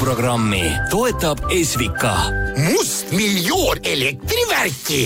hommikuprogrammi toetab Esvika. Must miljoon elektrivärki.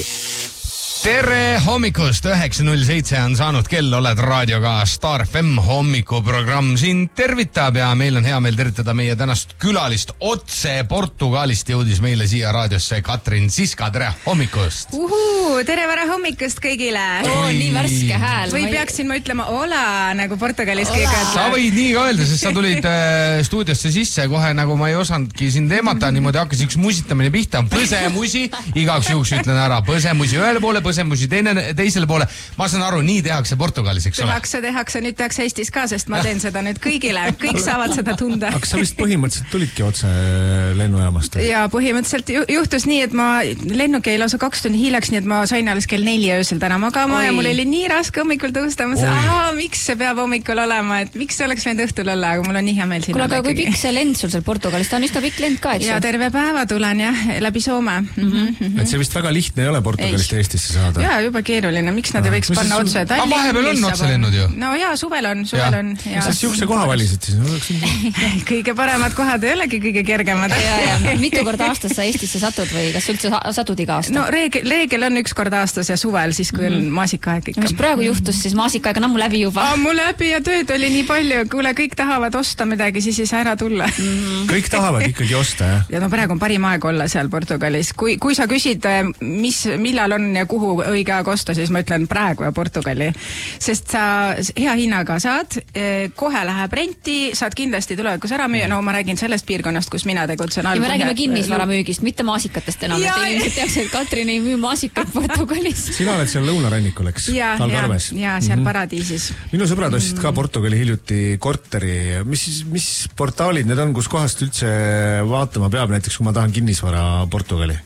Tere hommikust, 9.07 on saanud kell, oled raadioga Star FM hommikuprogramm siin tervitab ja meil on hea meel tervitada meie tänast külalist otse Portugalist jõudis meile siia raadiosse Katrin Siska, tere hommikust! Tere vara hommikust kõigile! Nii värske hääl. Või peaksin ma ütlema hola, nagu portugalis kõige. Sa võid nii ka öelda, sest sa tulid stuudiosse sisse kohe, nagu ma ei osanudki sind teemata, niimoodi hakkas üks musitamine pihta, põsemusi, igaks juhuks ütlen ära, põsemusi ühele poole, põsemusi teisele poole. Ma saan aru, nii tehakse Portugalis, eks ole? Tehakse, nüüd tehakse Eestis ka, sest ma teen seda nüüd kõigile. Kõik saavad seda tunda. Aga sa vist põhimõtteliselt tulidki otse lennujaamast? Ja põhimõtteliselt juhtus nii, et ma lennuk jäi lausa 2 tundi hiljaks, nii et ma sain alles kell 4 öösel täna magama ja mul oli nii raske hommikul tõusta. Ma mõtlesin, miks see peab hommikul olema, et miks see oleks võinud õhtul olla, aga mul on nii hea meel siin. Kuule, aga kui pikk see lend sul seal Portugalis? Ta on üsna pikk lend ka, eks? Ja terve päeva tulen läbi Soome. Et see vist väga lihtne ei ole Portugalist Eestisse saada? Ja, juba keeruline. Miks nad ei võiks panna otse? Aga vahepeal on otse lennud ju. No jaa, suvel on. Sest siukse koha valisid siis? Kõige paremad kohad ei olegi kõige kergemad. Mitu korda aastas sa Eestisse satud või kas üldse satud iga aasta? No reegel on 1 kord aastas ja suvel, siis kui on maasikaaeg ikka. Mis praegu juhtus, siis maasikaaeg on ammu läbi juba. Ammu läbi ja tööd oli nii palju. Kuule, kõik tahavad osta midagi, siis ei saa ära tulla. Kõik tahavad ikkagi osta, jah? Ja no praegu on parim aeg olla seal Portugalis. Kui sa küsid, millal on ja kuhu õige aeg osta, siis ma ütlen praegu ja Portugali. Sest sa hea hinnaga saad, kohe läheb renti, saad kindlasti tulevikus ära müüa. No ma räägin sellest piirkonnast, kus mina tegutsen. Ja me räägime kinnisvaramüügist, mitte maasikatest enam. Inimesed teaks, et Katrin ei müü maasikat Portugalis. Sina oled seal lõunarannikul, eks? Ja seal paradiisis. Minu sõbrad ostsid ka Portugali hiljuti korteri. Mis portaalid need on, kus kohast üldse vaatama peab, näiteks kui ma tahan kinnisvara Portugali?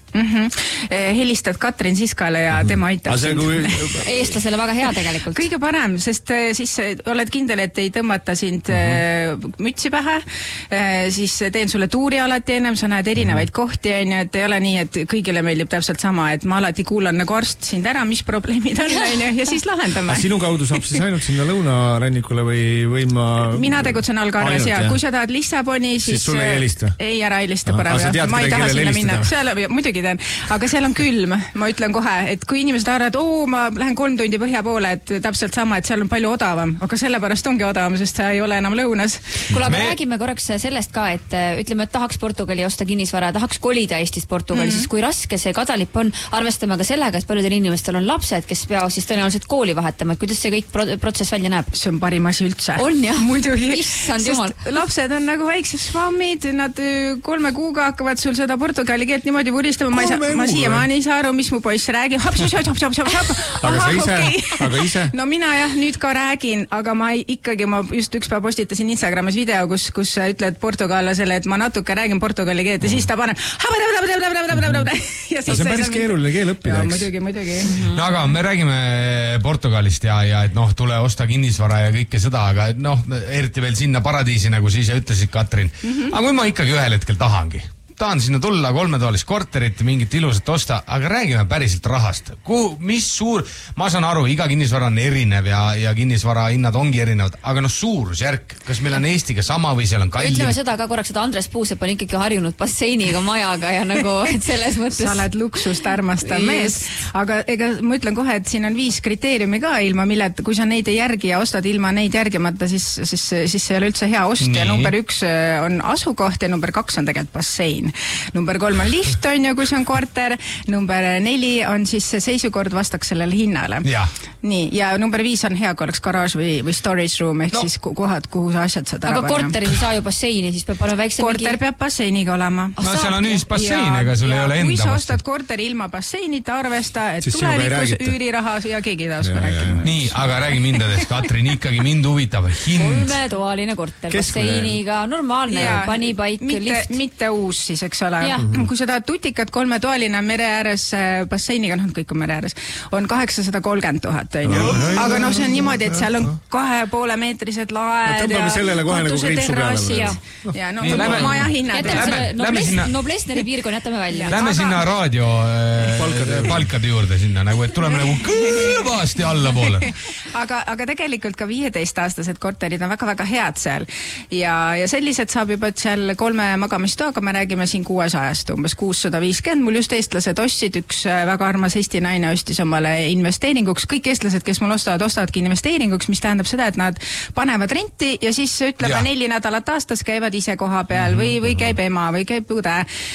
Helistad Katrin Siskale ja tema aitab sind. Eestlasele väga hea tegelikult. Kõige parem, sest siis oled kindel, et ei tõmmata sind mütsi pähe, siis teen sulle tuuri alati ennem, sa näed erinevaid kohti, et ei ole nii, et kõigile meeldib täpselt sama, et ma alati kuulan nagu arst sind ära, mis probleemid on, ja siis lahendame. Sinu kaudu saab siis ainult sinna lõunarannikule või ma... Mina tegutsen Algarves ja kui sa tahad Lissaboni, siis sulle ei helista? Ei, ära helista parem. Ma ei taha sinna minna. Seal muidugi teen, aga seal on külm. Ma ütlen kohe, et kui inimesed arvavad, ma lähen 3 tundi põhja poole, et täpselt sama, et seal on palju odavam. Aga sellepärast ongi odavam, sest sa ei ole enam lõunas. Kuule, aga räägime korraks sellest ka, et ütleme, et tahaks Portugali osta kinnisvara, tahaks kolida Eestist Portugali, siis kui raske see kadalip on, arvestame ka sellega, et paljudel inimestel on lapsed, kes peavad siis tõenäoliselt kooli vahetama, et kuidas see kõik protsess välja näeb? See on parim asi üldse. On jah? Muidugi. Issand jumal. Lapsed on nagu väiksed švammid, nad 3 kuuga hakkavad sul seda portugali keelt niimoodi vuristama. Ma siiamaani ei saa aru, mis mu poiss räägib. Aga ise? No mina jah, nüüd ka räägin, aga ma just üks päev postitasin Instagramis video, kus ütled portugallasele, et ma natuke räägin portugali keelt ja siis ta paneb see on päris keeruline keel õppida, eks? Muidugi. No aga me räägime Portugalist ja et tule osta kinnisvara ja kõike seda, aga eriti veel sinna paradiisi, nagu sa ise ütlesid, Katrin. Aga kui ma ikkagi ühel hetkel tahan sinna tulla 3-toalist korterit, mingit ilusat osta, aga räägime päriselt rahast. Mis suur, ma saan aru, iga kinnisvara on erinev ja kinnisvara hinnad ongi erinevad, aga suurusjärk, kas meil on Eestiga sama või seal on kallim? Ütleme seda ka korraks, et Andres Puusepp on ikkagi harjunud basseiniga majaga ja nagu, et selles mõttes... Sa oled luksust armastav mees, aga ma ütlen kohe, et siin on 5 kriteeriumi ka ilma, mille, kui sa neid ei järgi ja ostad ilma neid järgimata, siis see ei ole üldse hea ost ja number 1 on asukoht ja number 2 on tegelikult bassein. Number 3 on lift, on ju, kui see on korter. Number 4 on siis see seisukord vastaks sellele hinnale. Nii, ja number 5 on hea, kui oleks garaaž või storage room, ehk siis kohad, kuhu sa asjad saad ära panna. Aga korteris ei saa ju basseini, siis peab olema väiksem korter peab basseiniga olema. No seal on ühisbassein, ega sul ei ole enda kui sa ostad korteri ilma basseinita, arvesta, et tulevikus üüriraha ja keegi ei taha rääkima. Nii, aga räägime hindadest, Katrin, ikkagi mind huvitab hind. 3-toaline korter basseiniga, normaalne, panipaik, lift. Mitte uus siis siis, eks ole. Kui sa tahad tutikat 3-toaline mere ääres basseiniga, kõik on mere ääres, on 830 000, aga see on niimoodi, et seal on 2,5 meetrised laed ja katuse terrassid ja maja hinnad. Noblessneri piirkonna jätame välja. Lähme sinna raadio palkade juurde sinna, et tuleme kõvasti alla poole. Aga tegelikult ka 15-aastased korterid on väga-väga head seal ja sellised saab juba seal 3 magamistoaga, me räägime siin 600-st, umbes 650. Mul just eestlased ostsid, üks väga armas Eesti naine ostis omale investeeringuks. Kõik eestlased, kes mul ostavadki investeeringuks, mis tähendab seda, et nad panevad renti ja siis ütleme 4 nädalat aastas käivad ise koha peal või käib ema või käib õde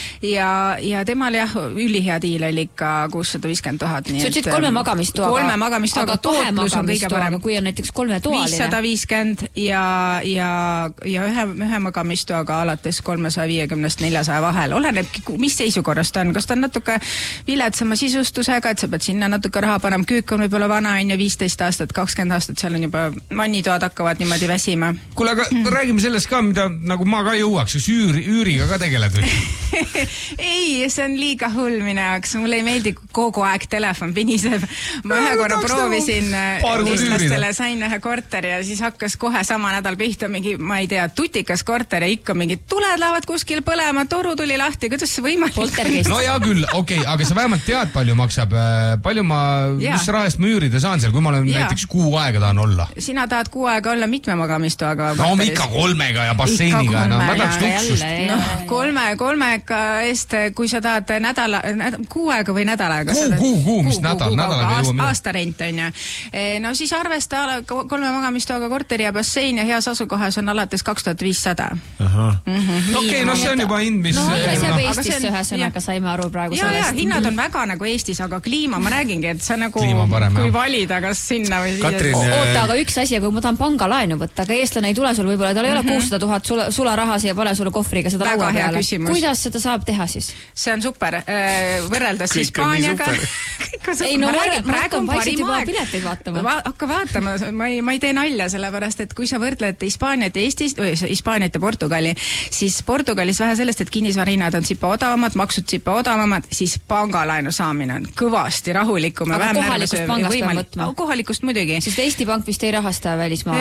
ja temal ülihea diil oli ikka 650 000. Sa ütlesid 3 magamistoaga. 3 magamistoaga, tootlus on kõige parem. Kui on näiteks 3-toaline. 550 ja ühe magamistoaga alates 350-400 vahel. Oleneb, mis seisukorrast on. Kas ta on natuke viletsama sisustusega, et sa pead sinna natuke raha panema. Küük on võib-olla vana, 15 aastat, 20 aastat, seal on juba vannitoad hakkavad niimoodi väsima. Kuule, aga räägime sellest ka, mida nagu ma ka jõuaks, kas üüriga ka tegeled või? Ei, see on liiga hull mine jaoks. Mulle ei meeldi kogu aeg telefon piniseb. Ma ühe korra proovisin eestlastele, sain ühe korteri ja siis hakkas kohe sama nädal pihta mingi, ma ei tea, tutikas korter ja ikka mingid tuled lähevad kuskil põlema, toru tuli lahti, kuidas see võimalik? No hea küll, okei, aga sa vähemalt tead, palju maksab, mis rahast ma üürida saan seal, kui ma olen näiteks kuu aega tahan olla? Sina tahad kuu aega olla mitme magamistoaga? No ikka 3 ja basseiniga, ma tahaks luksust. 3 eest, kui sa tahad kuu aega või nädal aega. Kuu, mis nädalaga jõuame? Aastarent on ju. No siis arvesta 3 magamistoaga korteri ja bassein ja heas asukohas on alates 2500. Okei, no see on juba hind, mis... No see jääb Eestisse ühesõnaga, saime aru praegu sellest. Ja, hinnad on väga nagu Eestis, aga kliima, ma räägingi, et sa nagu, kui valida, kas sinna või siis... Oota, aga üks asi, kui ma tahan pangalaenu võtta, aga eestlane ei tule sul võib-olla, tal ei ole 600 000 sula raha siia, pane sulle kohvriga seda laua peale. Kuidas seda saab teha siis? See on super. Võrreldes Hispaaniaga... Ei, no praegu on vaikselt juba pileteid vaatama. Hakka vaatama, ma ei tee nalja, sellepärast, et kui sa võrdled Hispaaniat ja Eestist, Hispaaniat ja Portugali, siis Portugalis vähe sellest, et kinnisvarahinnad on tsipa odavamad, maksud tsipa odavamad, siis pangalaenu saamine on kõvasti rahulikum. Aga kohalikust pangast on võtma? Kohalikust muidugi. Sest Eesti Pank vist ei rahasta välismaa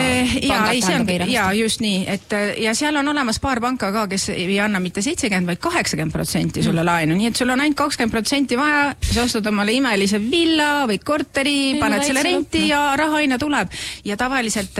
ja just nii, ja seal on olemas paar panka ka, kes ei anna mitte 70, vaid 80% sulle laenu, nii et sul on ainult 20% vaja, sa ostad omale imelise villa või korteri, paned selle renti ja raha aina tuleb. Ja tavaliselt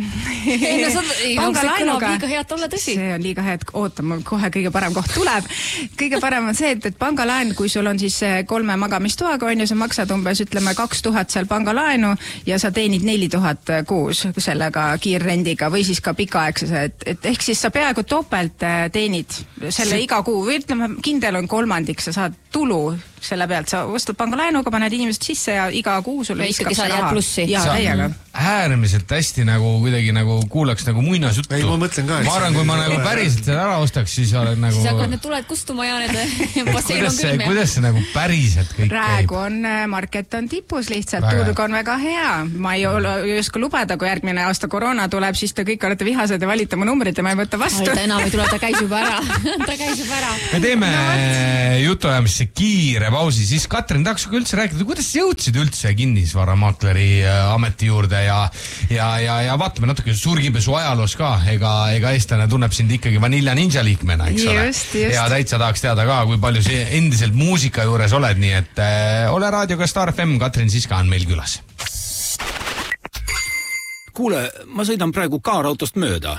pangalaenuga... Liiga head olla tõsi. See on liiga head, ootama, kohe kõige parem koht tuleb. Kõige parem on see, et pangalaen, kui sul on siis 3 magamistoaga, on ju, sa maksad umbes, ütleme, 2000 seal pangalaenu ja sa teenid 4000 kuus sellega kiirrendiga või siis ka pikaaegsese, et ehk siis sa peaaegu topelt teenid selle iga kuu või ütleme, kindel on 1/3, sa saad tulu selle pealt, sa ostad pangalaenuga, paned inimesed sisse ja iga kuu sulle viskab see raha. Ja täiega. Äärmiselt hästi nagu kuidagi nagu kuulaks nagu muinasjuttu. Ei, ma mõtlen ka. Ma arvan, kui ma nagu päriselt selle ära ostaks, siis olen nagu... Siis hakkavad need tuled kustuma ja need bassein on külm. Kuidas see nagu päriselt kõik Praegu on market on tipus lihtsalt, turg on väga hea. Ma ei oska lubada, kui järgmine aasta koroona tuleb, siis te kõik olete vihased ja valite mu numbrit ja ma ei võta vastu. Ta enam ei tule, ta käis juba ära. Me teeme jutuajamisse kiire pausi, siis Katrin, tahaks ka üldse rääkida, kuidas jõudsid üldse kinnisvaramakleri ameti juurde ja vaatame natuke surgipesu ajaloos ka, ega eestlane tunneb sind ikkagi Vanilla Ninja liikmena, eks ole. Ja täitsa tahaks teada ka, kui palju see endiselt muusika juures oled, nii et ole raadioga Star FM, Katrin Siska on meil külas. Kuule, ma sõidan praegu kaarautost mööda.